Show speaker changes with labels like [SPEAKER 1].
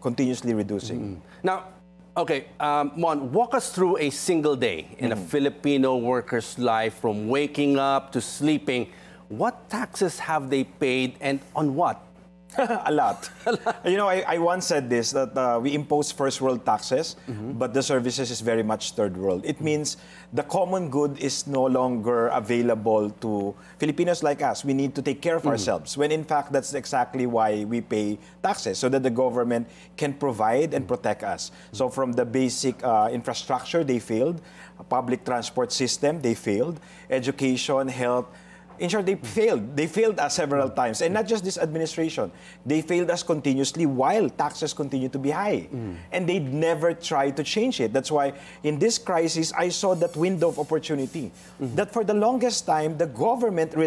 [SPEAKER 1] continuously reducing.
[SPEAKER 2] Now, okay, Mon, walk us through a single day in a Filipino worker's life, from waking up to sleeping. What taxes have they paid and on what?
[SPEAKER 1] A lot. You know, I once said this, that we impose first world taxes, but the services is very much third world. It means the common good is no longer available to Filipinos like us. We need to take care of ourselves, when in fact that's exactly why we pay taxes, so that the government can provide and protect us. So from the basic infrastructure, they failed. Public transport system, they failed. Education, health, in short, they failed. They failed us several times. And not just this administration. They failed us continuously while taxes continue to be high. And they never try to change it. That's why in this crisis, I saw that window of opportunity. That for the longest time, the government